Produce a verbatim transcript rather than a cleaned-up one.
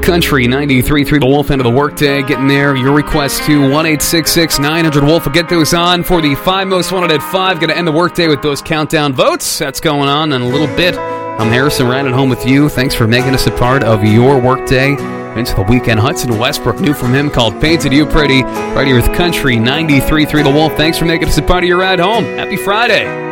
Country ninety-three point three, The Wolf, end of the workday. Getting there. Your request to one eight six six nine hundred wolf will get those on for the five most wanted at five. Going to end the workday with those countdown votes. That's going on in a little bit. I'm Harrison, right at home with you. Thanks for making us a part of your workday into the weekend. Hudson Westbrook, new from him, called Painted You Pretty, right here with Country ninety-three point three, The Wolf. Thanks for making us a part of your ride home. Happy Friday.